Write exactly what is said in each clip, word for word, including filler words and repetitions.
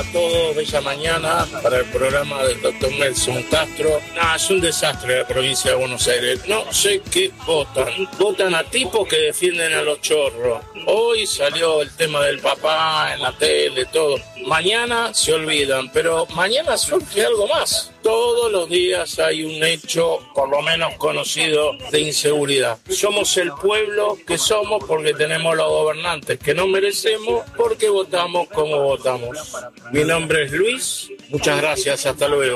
Todo Bella Mañana para el programa del doctor Nelson Castro. No, es un desastre la provincia de Buenos Aires. No sé qué votan. Votan a tipos que defienden a los chorros. Hoy salió el tema del papá en la tele, todo. Mañana se olvidan, pero mañana surge algo más. Todos los días hay un hecho, por lo menos conocido, de inseguridad. Somos el pueblo que somos porque tenemos los gobernantes que no merecemos porque votamos como votamos. Mi nombre es Luis. Muchas gracias. Hasta luego.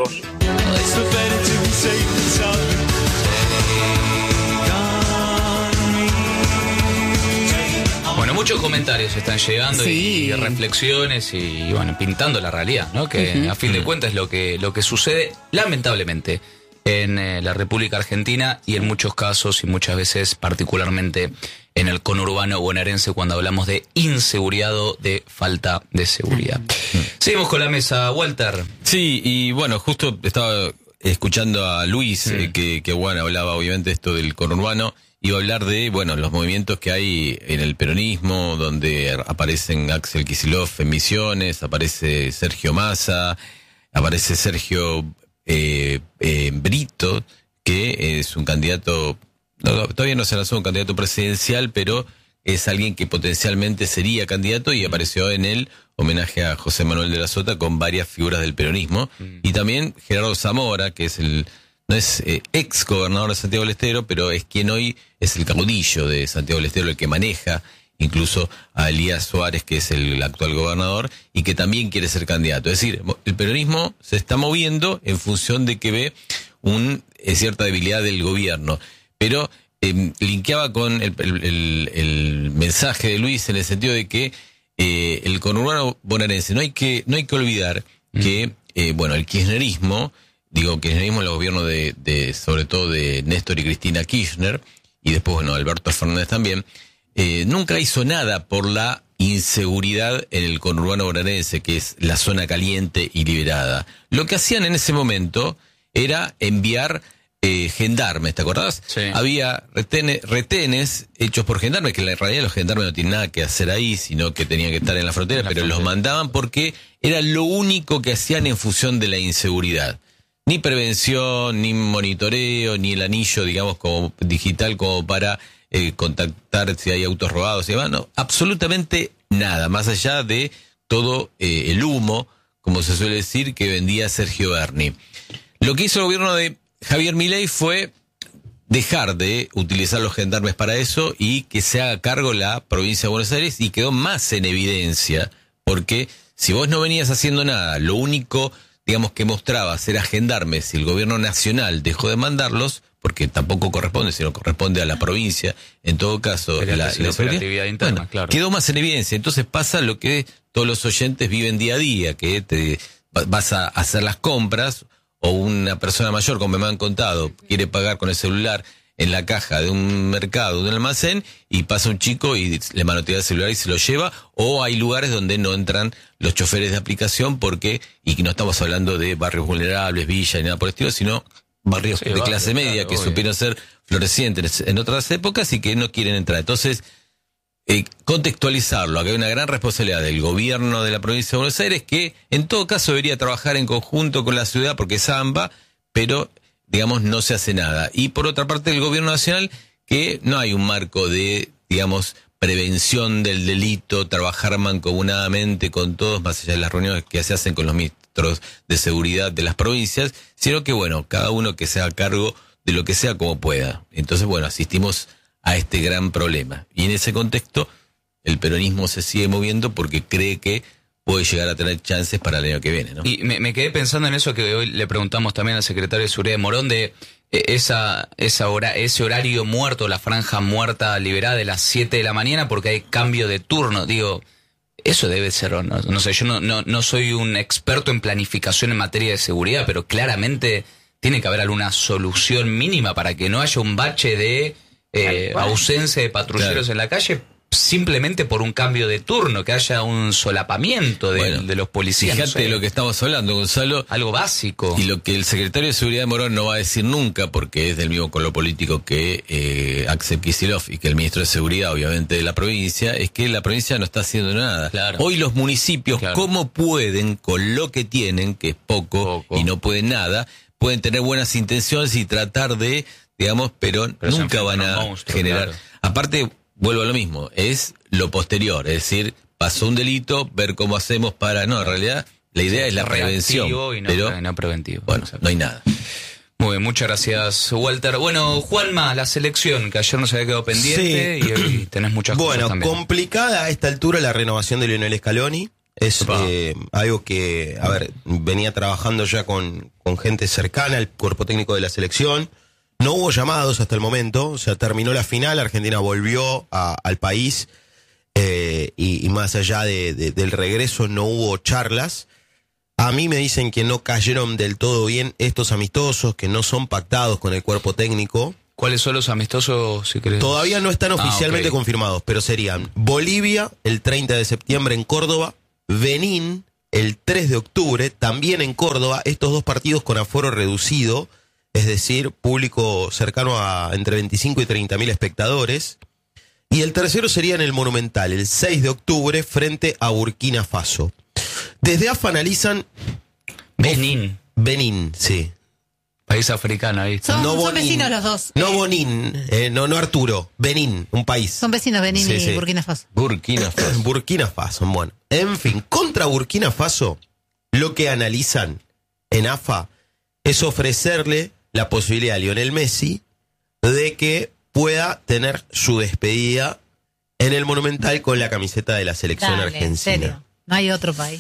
Bueno, muchos comentarios están llegando sí. y, y reflexiones y, bueno, pintando la realidad, ¿no? Que uh-huh. a fin de cuentas es lo que, lo que sucede, lamentablemente, en eh, la República Argentina y en muchos casos y muchas veces particularmente en el conurbano bonaerense cuando hablamos de inseguridad o de falta de seguridad. Uh-huh. Seguimos con la mesa, Walter. Sí, y bueno, justo estaba escuchando a Luis, uh-huh. eh, que, que bueno, hablaba obviamente esto del conurbano. Iba a hablar de, bueno, los movimientos que hay en el peronismo, donde aparecen Axel Kicillof en Misiones, aparece Sergio Massa, aparece Sergio eh, eh, Brito, que es un candidato, no, todavía no se lanzó un candidato presidencial, pero es alguien que potencialmente sería candidato y apareció en el homenaje a José Manuel de la Sota con varias figuras del peronismo. Mm. Y también Gerardo Zamora, que es el... No es eh, ex gobernador de Santiago del Estero, pero es quien hoy es el caudillo de Santiago del Estero, el que maneja incluso a Elías Suárez, que es el actual gobernador, y que también quiere ser candidato. Es decir, el peronismo se está moviendo en función de que ve un, eh, cierta debilidad del gobierno. Pero eh, linkeaba con el, el, el, el mensaje de Luis en el sentido de que eh, el conurbano bonaerense, no hay que, no hay que olvidar mm. que, eh, bueno, el kirchnerismo... Digo, kirchnerismo, el gobierno de, de, sobre todo de Néstor y Cristina Kirchner, y después, bueno, Alberto Fernández también, eh, nunca hizo nada por la inseguridad en el conurbano bonaerense, que es la zona caliente y liberada. Lo que hacían en ese momento era enviar eh, gendarmes, ¿te acordás? Sí. Había retenes, retenes hechos por gendarmes, que en realidad los gendarmes no tienen nada que hacer ahí, sino que tenían que estar en la frontera, en la pero frontera. Los mandaban porque era lo único que hacían en función de la inseguridad. Ni prevención, ni monitoreo, ni el anillo, digamos, como digital como para eh, contactar si hay autos robados y demás. No, absolutamente nada, más allá de todo eh, el humo, como se suele decir, que vendía Sergio Berni. Lo que hizo el gobierno de Javier Milei fue dejar de utilizar los gendarmes para eso y que se haga cargo la provincia de Buenos Aires, y quedó más en evidencia, porque si vos no venías haciendo nada, lo único... digamos que mostraba ser a gendarmes y el gobierno nacional dejó de mandarlos, porque tampoco corresponde, sino corresponde a la provincia, en todo caso, la, la, la operatividad interna, bueno, claro. Quedó más en evidencia. Entonces pasa lo que todos los oyentes viven día a día, que te vas a hacer las compras, o una persona mayor, como me han contado, quiere pagar con el celular en la caja de un mercado, de un almacén, y pasa un chico y le manotea el celular y se lo lleva, o hay lugares donde no entran los choferes de aplicación porque, y no estamos hablando de barrios vulnerables, villas, ni nada por el estilo, sino barrios sí, de barrio, clase media, claro, que obvio. Supieron ser florecientes en otras épocas y que no quieren entrar. Entonces, eh, contextualizarlo, acá hay una gran responsabilidad del gobierno de la provincia de Buenos Aires, que en todo caso debería trabajar en conjunto con la ciudad porque es AMBA, pero digamos, no se hace nada. Y por otra parte, el gobierno nacional, que no hay un marco de, digamos, prevención del delito, trabajar mancomunadamente con todos, más allá de las reuniones que se hacen con los ministros de seguridad de las provincias, sino que, bueno, cada uno que se haga cargo de lo que sea como pueda. Entonces, bueno, asistimos a este gran problema. Y en ese contexto, el peronismo se sigue moviendo porque cree que puede llegar a tener chances para el año que viene, ¿no? Y me, me quedé pensando en eso que hoy le preguntamos también al secretario de Seguridad de Morón, de eh, esa, esa hora, ese horario muerto, la franja muerta liberada de las siete de la mañana porque hay cambio de turno. Digo, eso debe ser, no, no sé, yo no, no, no soy un experto en planificación en materia de seguridad, pero claramente tiene que haber alguna solución mínima para que no haya un bache de eh, ausencia de patrulleros claro. en la calle, simplemente por un cambio de turno, que haya un solapamiento de, bueno, de los policías. Fíjate no sé, lo que estamos hablando, Gonzalo. algo básico. Y lo que el secretario de Seguridad de Morón no va a decir nunca, porque es del mismo color político que eh, Axel Kicillof y que el ministro de Seguridad, obviamente, de la provincia, es que la provincia no está haciendo nada. Claro. Hoy los municipios, Claro. ¿cómo pueden, con lo que tienen, que es poco, Poco. y no pueden nada, pueden tener buenas intenciones y tratar de, digamos, pero, Pero se nunca van enfrentan a a un monstruo, generar... claro. Aparte, vuelvo a lo mismo, es lo posterior, es decir, pasó un delito, ver cómo hacemos para... No, en realidad, la idea es la prevención, Reactivo y no, pero, no preventivo. bueno, Exacto. no hay nada. Muy bien, muchas gracias, Walter. Bueno, Juanma, la selección, que ayer nos había quedado pendiente Sí. y hoy tenés muchas Bueno, cosas también. complicada a esta altura la renovación de Lionel Scaloni. Es Opa. eh, algo que, a ver, venía trabajando ya con, con gente cercana al cuerpo técnico de la selección. No hubo llamados hasta el momento, o sea, terminó la final, Argentina volvió a- al país eh, y, y más allá de, de- del regreso no hubo charlas. A mí me dicen que no cayeron del todo bien estos amistosos, que no son pactados con el cuerpo técnico. ¿Cuáles son los amistosos, si querés? Todavía no están Ah, oficialmente ok. confirmados, pero serían Bolivia el treinta de septiembre en Córdoba, Benín el tres de octubre también en Córdoba, estos dos partidos con aforo reducido, es decir, público cercano a entre veinticinco y treinta mil espectadores. Y el tercero sería en el Monumental, el seis de octubre, frente a Burkina Faso. Desde A F A analizan... Benín, Benín, sí. país africano ahí. Son, No son Bonín. vecinos los dos. No Eh, Bonín, eh, no, no Arturo, Benín, un país. Son vecinos Benín Sí, y sí. Burkina Faso. Burkina Faso. Burkina Faso, bueno. En fin, contra Burkina Faso, lo que analizan en A F A es ofrecerle la posibilidad a Lionel Messi de que pueda tener su despedida en el Monumental con la camiseta de la selección Dale, argentina. en serio. No hay otro país.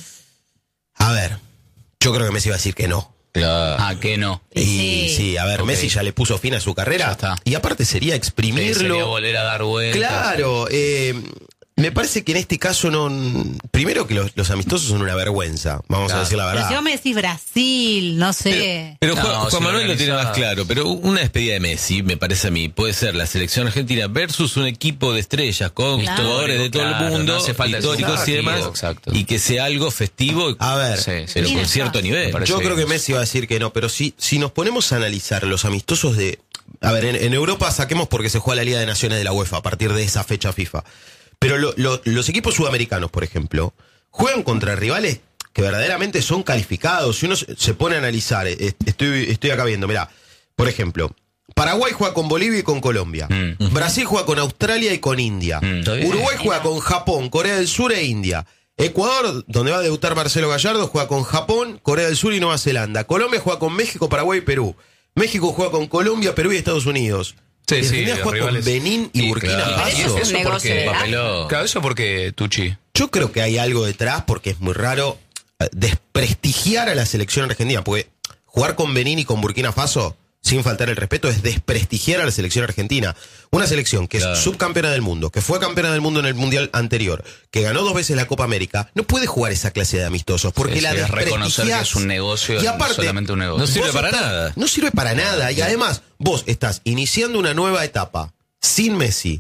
A ver, yo creo que Messi va a decir que no. Claro. Ah, que no. Y Sí. sí, a ver, Ok. Messi ya le puso fin a su carrera. Ya está. Y aparte sería Sí, exprimirlo. sería volver a dar vueltas. Claro, eh, me parece que en este caso no. Primero que los, los amistosos son una vergüenza, vamos Claro. a decir la Pero verdad. si vos me decís Brasil, no sé. Pero No, Juan, Juan si lo Manuel lo tiene organiza- más claro, pero una despedida de Messi, me parece a mí, puede ser la selección argentina versus un equipo de estrellas con Claro. jugadores de todo Claro, el mundo, no hace falta históricos y exacto, demás, exacto. y que sea algo festivo, A ver, Sí, sí, pero sí. con Sí, cierto me nivel. parece yo creo que bien. Messi va a decir que no, pero si, si nos ponemos a analizar los amistosos de... A ver, en, en Europa saquemos porque se juega la Liga de Naciones de la UEFA a partir de esa fecha FIFA. Pero lo- lo- los equipos sudamericanos, por ejemplo, juegan contra rivales que verdaderamente son calificados. Si uno se se pone a analizar, eh, estoy, estoy acá viendo, mirá, por ejemplo, Paraguay juega con Bolivia y con Colombia. Mm. Brasil juega con Australia y con India. Mm. Está bien. Uruguay juega con Japón, Corea del Sur e India. Ecuador, donde va a debutar Marcelo Gallardo, juega con Japón, Corea del Sur y Nueva Zelanda. Colombia juega con México, Paraguay y Perú. México juega con Colombia, Perú y Estados Unidos. Sí, sí, Argentina juega rivales. con Benín y Sí, Burkina claro. Faso. Pero eso es un negocio porque, de papelón. Claro, eso porque Tucci. Yo creo que hay algo detrás porque es muy raro eh, desprestigiar a la selección argentina, porque jugar con Benín y con Burkina Faso, sin faltar el respeto, es desprestigiar a la selección argentina. Una selección que Claro. es subcampeona del mundo, que fue campeona del mundo en el mundial anterior, que ganó dos veces la Copa América, no puede jugar esa clase de amistosos, porque Sí, la sí, es reconocer desprestigiás. que es un negocio, Y aparte, solamente un negocio. No sirve vos para estás- nada. No sirve para nada. Y además, vos estás iniciando una nueva etapa sin Messi,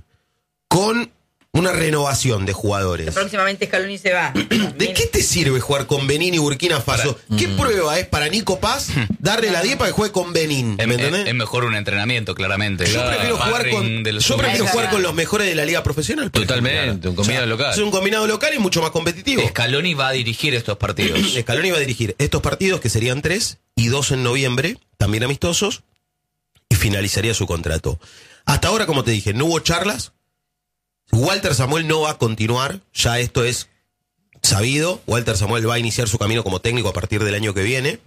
con una renovación de jugadores. Próximamente Scaloni se va. ¿De qué te sirve jugar con Benín y Burkina Faso? ¿Qué prueba es para Nico Paz darle la diez para que juegue con Benín? Es, ¿Me es- entendés? es mejor un entrenamiento, claramente. Yo prefiero jugar Sparring con, del yo prefiero Sub- jugar con los mejores de la liga profesional. por ejemplo. Totalmente, un combinado local. Es un combinado local y mucho más competitivo. Scaloni va a dirigir estos partidos. Scaloni va a dirigir estos partidos, que serían tres, y dos en noviembre, también amistosos, y finalizaría su contrato. Hasta ahora, como te dije, no hubo charlas. Walter Samuel no va a continuar, ya esto es sabido. Walter Samuel va a iniciar su camino como técnico a partir del año que viene.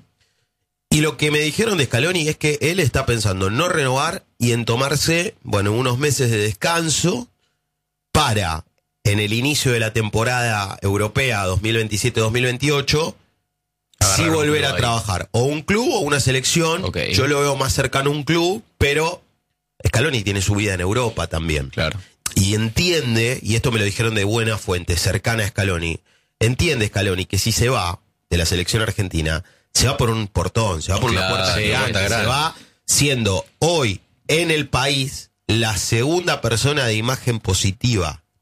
Y lo que me dijeron de Scaloni es que él está pensando en no renovar y en tomarse, bueno, unos meses de descanso para, en el inicio de la temporada europea dos mil veintisiete dos mil veintiocho, Agarrar sí un volver club a ahí. trabajar. O un club o una selección. Ok. Yo lo veo más cercano a un club, pero Scaloni tiene su vida en Europa también. Claro. Y entiende, y esto me lo dijeron de buena fuente, cercana a Scaloni, entiende Scaloni que si se va de la selección argentina, se va por un portón, se va por una Claro, puerta sí, gigante, puerta se grande. va siendo hoy en el país la segunda persona de imagen positiva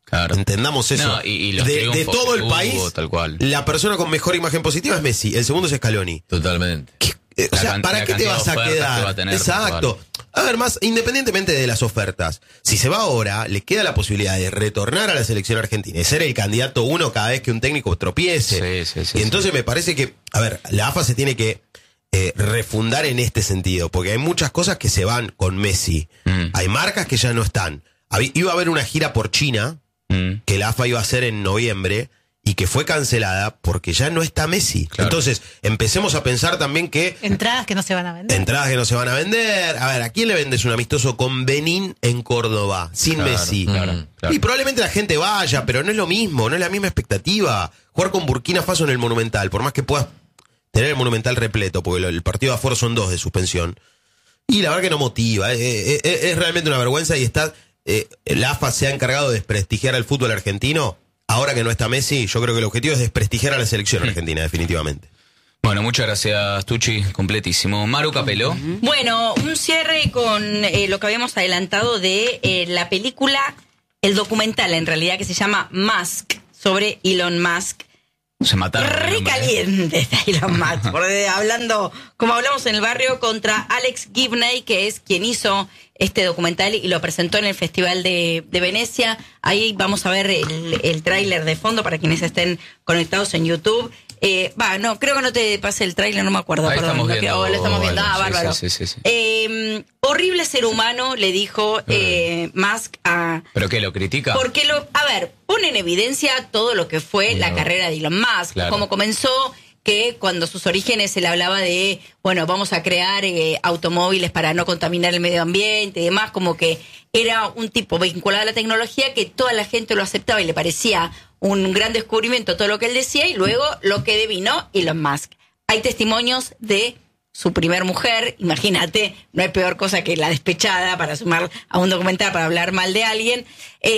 Claro. Entendamos eso. No, y, y los de, de todo el hubo, país, tal cual. la persona con mejor imagen positiva es Messi. El segundo es Scaloni. Totalmente. Eh, o La sea, can- ¿para la qué te cantidad vas de a ofertas quedar? que va a tener, Exacto. A ver, más, independientemente de las ofertas, si se va ahora, le queda la posibilidad de retornar a la selección argentina y ser el candidato uno cada vez que un técnico tropiece. Sí, sí, sí, y entonces sí. me parece que, a ver, la A F A se tiene que eh, refundar en este sentido, porque hay muchas cosas que se van con Messi. Mm. Hay marcas que ya no están. Hab- Iba a haber una gira por China, Mm. que la A F A iba a hacer en noviembre y que fue cancelada porque ya no está Messi. Claro. Entonces, empecemos a pensar también que Entradas que no se van a vender. entradas que no se van a vender. A ver, ¿a quién le vendes un amistoso con Benín en Córdoba, sin Claro, Messi? claro, claro. Y probablemente la gente vaya, pero no es lo mismo, no es la misma expectativa. Jugar con Burkina Faso en el Monumental, por más que puedas tener el Monumental repleto, porque lo- el partido de aforo son dos de suspensión. Y la verdad que no motiva, es, es- es- es realmente una vergüenza y está... Eh, la A F A se ha encargado de desprestigiar al fútbol argentino. Ahora que no está Messi, yo creo que el objetivo es desprestigiar a la selección argentina, definitivamente. Bueno, muchas gracias, Tucci, completísimo. Maru Capello. Bueno, un cierre con eh, lo que habíamos adelantado de eh, la película, el documental en realidad, que se llama Musk, sobre Elon Musk. Se mataron. el Re hombre. caliente está Elon Musk, porque hablando, como hablamos en el barrio, contra Alex Gibney, que es quien hizo este documental y lo presentó en el Festival de, de Venecia. Ahí vamos a ver el, el tráiler de fondo para quienes estén conectados en YouTube. Eh, va, no, creo que no te pasé el tráiler, no me acuerdo, Ahí perdón. estamos lo que- viendo, oh, lo estamos viendo, ah, sí, bárbaro. sí, sí, sí, sí. Eh, horrible ser humano, le dijo eh, Musk a... ¿Pero qué, lo critica? Porque lo, a ver, pone en evidencia todo lo que fue la No. carrera de Elon Musk, Claro. cómo comenzó, que cuando sus orígenes se le hablaba de, bueno, vamos a crear eh, automóviles para no contaminar el medio ambiente y demás, como que era un tipo vinculado a la tecnología que toda la gente lo aceptaba y le parecía un gran descubrimiento todo lo que él decía, y luego lo que devino Elon Musk. Hay testimonios de su primer mujer, imagínate, no hay peor cosa que la despechada para sumar a un documental para hablar mal de alguien.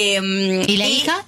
Eh, ¿Y la hija?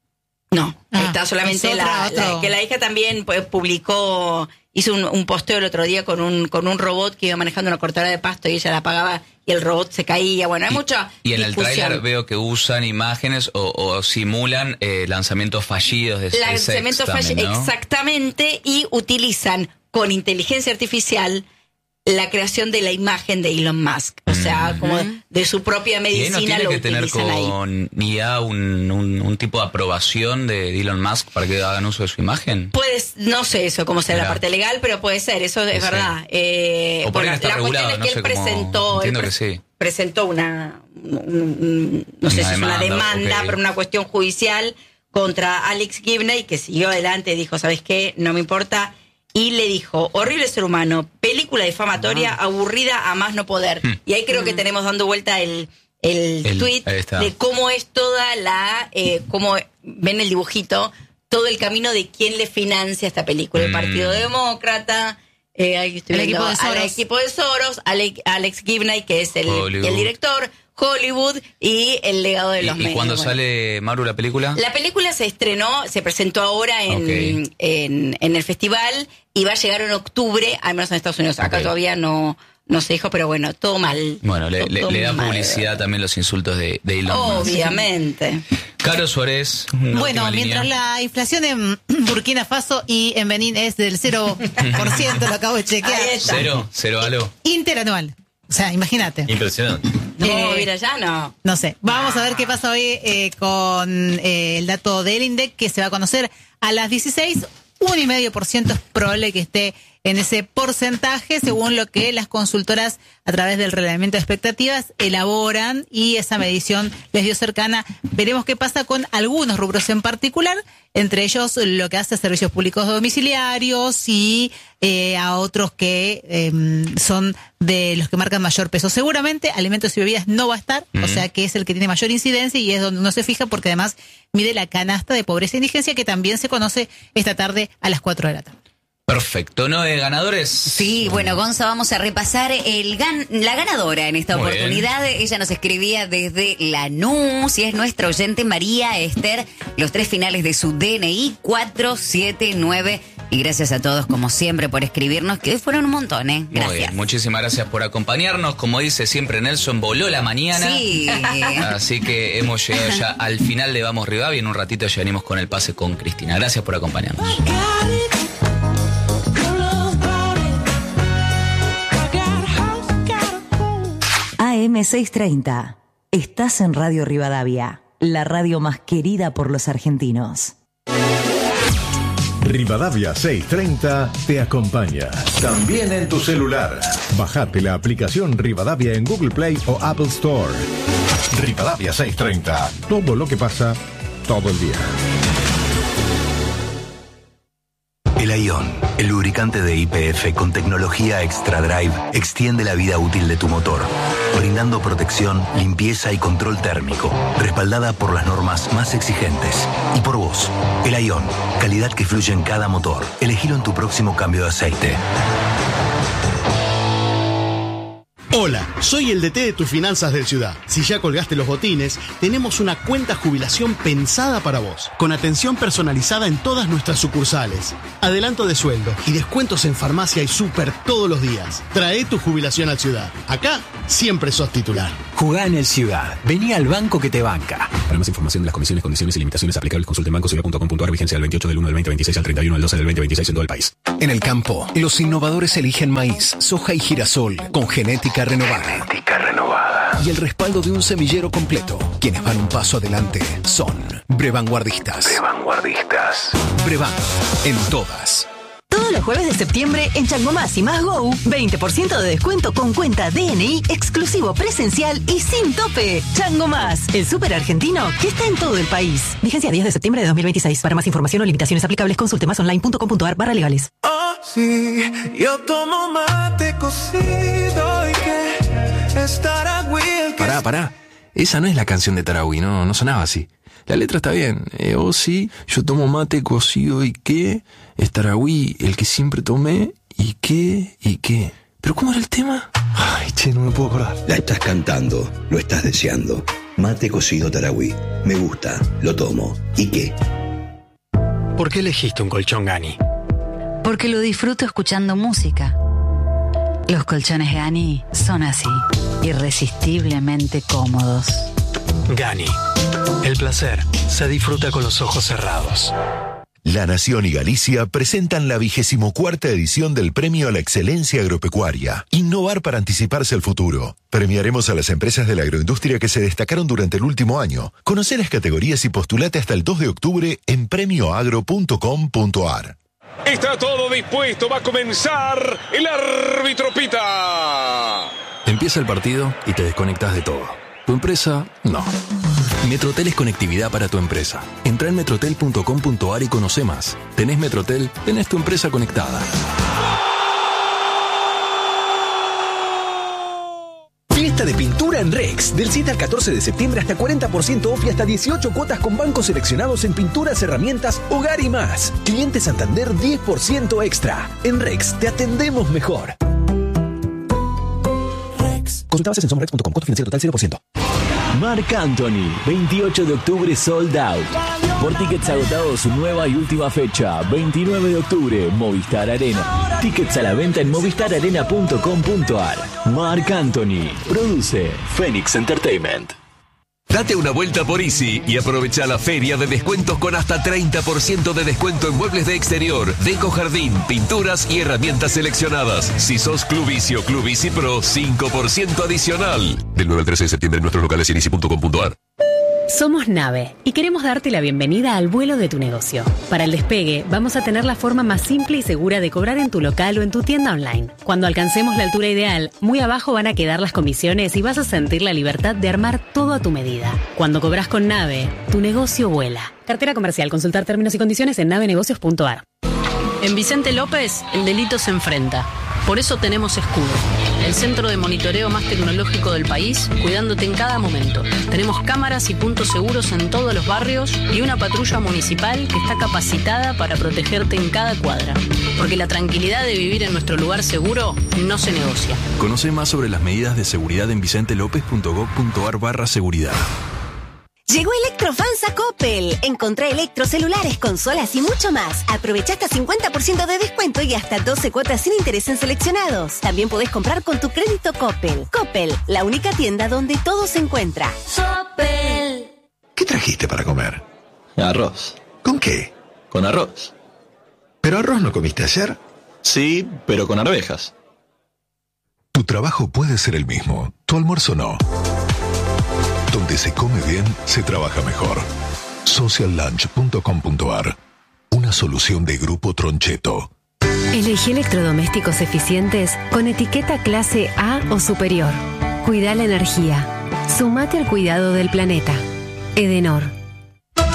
No, Ah, está solamente es otra, la, otro. la- que la hija también pues, publicó, hizo un, un posteo el otro día con un con un robot que iba manejando una cortadora de pasto y ella la apagaba y el robot se caía. Bueno, hay mucha Y en el discusión. tráiler veo que usan imágenes o, o simulan eh, lanzamientos fallidos de SpaceX Lanzamiento también, falle- ¿no? Exactamente, y utilizan con inteligencia artificial la creación de la imagen de Elon Musk. O sea, como de su propia Y ahí medicina no tiene lo que tener utilizan ahí. con I A un, un, un tipo de aprobación de Elon Musk para que hagan uso de su imagen. Puedes, no sé eso cómo será la Mirá. parte legal, pero puede ser, eso es Sí. verdad. Eh, O por ahí bueno, está la cuestión regulado, es no que sé él cómo- presentó, él entiendo pre- que sí. presentó una, un- un- no sé Una si es una demanda, demanda, ok. pero una cuestión judicial contra Alex Gibney, que siguió adelante y dijo, ¿sabes qué? No me importa. Y le dijo, horrible ser humano, película difamatoria, aburrida a más no poder. Y ahí creo que tenemos dando vuelta el, el, El- tweet ahí está. de cómo es toda la, eh, cómo ven el dibujito, todo el camino de quién le financia esta película. El Mm. Partido Demócrata, eh, ahí estoy El viendo, equipo de al Soros. equipo de Soros, Alex, Alex Gibney, que es el, Hollywood. el director, Hollywood y el legado de ¿Y, los y medios. cuando Bueno. sale, Maru, la película? La película se estrenó, se presentó ahora en, Ok. en, en el festival y va a llegar en octubre, al menos en Estados Unidos. Acá Ok. todavía no, no se dijo, pero bueno, todo mal. Bueno, le, le, Todo le da mal. publicidad también los insultos de, de Elon Musk. Obviamente. Caro Suárez. una Bueno, última mientras línea. la inflación en Burkina Faso y en Benín es del cero por ciento, lo acabo de chequear. Ahí está. Cero, cero, aló. Interanual. O sea, imagínate. Impresionante. No, Eh, mira, ya no. No sé. Vamos a ver qué pasa hoy eh, con eh, el dato del INDEC, que se va a conocer a las dieciséis. Un coma cinco por ciento es probable que esté en ese porcentaje, según lo que las consultoras a través del reglamento de expectativas elaboran, y esa medición les dio cercana. Veremos qué pasa con algunos rubros en particular, entre ellos lo que hace a servicios públicos domiciliarios y eh, a otros que eh, son de los que marcan mayor peso. Seguramente alimentos y bebidas no va a estar, o sea que es el que tiene mayor incidencia y es donde uno se fija, porque además mide la canasta de pobreza e indigencia, que también se conoce esta tarde a las cuatro de la tarde. Perfecto, ¿no? De ganadores. Sí, bueno, Gonza, vamos a repasar el gan la ganadora en esta Muy oportunidad. Ella nos escribía desde Lanús y es nuestra oyente María Esther. Los tres finales de su D N I, cuatro siete nueve Y gracias a todos, como siempre, por escribirnos, que fueron un montón, ¿eh? Gracias. Muy bien, muchísimas gracias por acompañarnos. Como dice siempre Nelson, voló la mañana. Sí. Así que hemos llegado ya al final de Vamos Rivadavia y en un ratito ya venimos con el pase con Cristina. Gracias por acompañarnos. A M seiscientos treinta. Estás en Radio Rivadavia, la radio más querida por los argentinos. Rivadavia seiscientos treinta te acompaña. También en tu celular. Bajate la aplicación Rivadavia en Google Play o Apple Store. Rivadavia seiscientos treinta. Todo lo que pasa, todo el día. El Aion, el lubricante de Y P F con tecnología Extra Drive, extiende la vida útil de tu motor, brindando protección, limpieza y control térmico, respaldada por las normas más exigentes. Y por vos, el Aion, calidad que fluye en cada motor. Elegilo en tu próximo cambio de aceite. Hola, soy el D T de tus finanzas del Ciudad. Si ya colgaste los botines, tenemos una cuenta jubilación pensada para vos, con atención personalizada en todas nuestras sucursales, adelanto de sueldo y descuentos en farmacia y súper todos los días. Trae tu jubilación al Ciudad. Acá siempre sos titular. Jugá en el Ciudad. Vení al banco que te banca. Para más información de las comisiones, condiciones y limitaciones aplicables, consulte en banco ciudad punto com punto a r. Vigencia del veintiocho del uno del veinte veintiséis al treinta y uno del doce del veinte veintiséis en todo el país. En el campo, los innovadores eligen maíz, soja y girasol con genética renovada. Genética renovada. Y el respaldo de un semillero completo. Quienes van un paso adelante son Brevanguardistas. Brevanguardistas. Brevan, en todas. Todos los jueves de septiembre en Chango Más y Más Go, veinte por ciento de descuento con cuenta D N I, exclusivo presencial y sin tope. Chango Más, el súper argentino que está en todo el país. Vigencia diez de septiembre de dos mil veintiséis. Para más información o limitaciones aplicables, consulte más online punto com punto a r barra legales. Oh, sí, yo tomo mate cocido y que es Tarahui el que... Pará, pará. Esa no es la canción de Tarahui, no, no sonaba así. La letra está bien. Eh, oh, sí, yo tomo mate cocido y qué. Es Tarahui el que siempre tomé y qué, y qué. ¿Pero cómo era el tema? Ay, che, no me puedo acordar. La estás cantando, lo estás deseando. Mate cocido Tarahui. Me gusta, lo tomo. ¿Y qué? ¿Por qué elegiste un colchón Gani? Porque lo disfruto escuchando música. Los colchones Gani son así, irresistiblemente cómodos. Gani. El placer se disfruta con los ojos cerrados. La Nación y Galicia presentan la vigésimo cuarta edición del Premio a la Excelencia Agropecuaria. Innovar para anticiparse al futuro. Premiaremos a las empresas de la agroindustria que se destacaron durante el último año. Conoce las categorías y postulate hasta el dos de octubre en premio agro punto com punto a r. Está todo dispuesto, va a comenzar, el árbitro pita. Empieza el partido y te desconectas de todo. ¿Tu empresa? No. Metrotel es conectividad para tu empresa. Entra en metrotel punto com punto a r y conoce más. Tenés Metrotel, tenés tu empresa conectada. Fiesta de pintura en Rex. Del siete al catorce de septiembre hasta cuarenta por ciento off y hasta dieciocho cuotas con bancos seleccionados en pinturas, herramientas, hogar y más. Cliente Santander diez por ciento extra. En Rex te atendemos mejor. Rex. Consulta bases en somrex punto com. Costo financiero total cero por ciento. Marc Anthony, veintiocho de octubre sold out. Por tickets agotados, su nueva y última fecha, veintinueve de octubre, Movistar Arena. Tickets a la venta en movistar arena punto com punto a r. Marc Anthony, produce Phoenix Entertainment. Date una vuelta por Easy y aprovecha la feria de descuentos con hasta treinta por ciento de descuento en muebles de exterior, deco jardín, pinturas y herramientas seleccionadas. Si sos Club Easy o Club Easy Pro, cinco por ciento adicional. Del nueve al trece de septiembre en nuestros locales en easy punto com punto a r. Somos Nave y queremos darte la bienvenida al vuelo de tu negocio. Para el despegue, vamos a tener la forma más simple y segura de cobrar en tu local o en tu tienda online. Cuando alcancemos la altura ideal, muy abajo van a quedar las comisiones y vas a sentir la libertad de armar todo a tu medida. Cuando cobras con Nave, tu negocio vuela. Cartera comercial. Consultar términos y condiciones en nave negocios punto a r. En Vicente López, el delito se enfrenta. Por eso tenemos Escudo, el centro de monitoreo más tecnológico del país, cuidándote en cada momento. Tenemos cámaras y puntos seguros en todos los barrios y una patrulla municipal que está capacitada para protegerte en cada cuadra. Porque la tranquilidad de vivir en nuestro lugar seguro no se negocia. Conoce más sobre las medidas de seguridad en vicente lópez punto gov punto a r barra seguridad. Llegó Electrofans a Coppel. Encontrá electrocelulares, consolas y mucho más. Aprovecha hasta cincuenta por ciento de descuento y hasta doce cuotas sin interés en seleccionados. También podés comprar con tu crédito Coppel. Coppel, la única tienda donde todo se encuentra. Coppel. ¿Qué trajiste para comer? Arroz. ¿Con qué? Con arroz. ¿Pero arroz no comiste ayer? Sí, pero con arvejas. Tu trabajo puede ser el mismo, tu almuerzo no. Donde se come bien, se trabaja mejor. social lunch punto com punto a r. Una solución de Grupo Troncheto. Elegí electrodomésticos eficientes con etiqueta clase A o superior. Cuida la energía. Sumate al cuidado del planeta. Edenor.